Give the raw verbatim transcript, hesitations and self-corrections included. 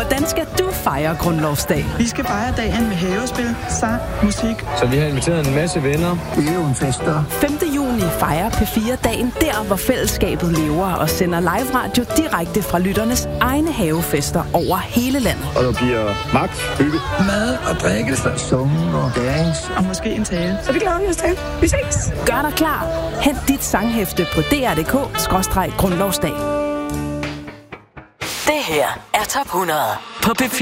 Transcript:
Hvordan skal du fejre grundlovsdag? Vi skal fejre dagen med havespil, sang, musik. Så vi har inviteret en masse venner. Fester. femte juni fejrer P fire dagen der, hvor fællesskabet lever og sender live radio direkte fra lytternes egne havefester over hele landet. Og der bliver magt, hygge, mad og drikke, sunge og dance. Og måske en tale. Så det glæder vi os til. Vi ses. Gør dig klar. Hent dit sanghæfte på d r punktum d k skråstreg grundlovsdag. Det her er Top hundrede på P fire.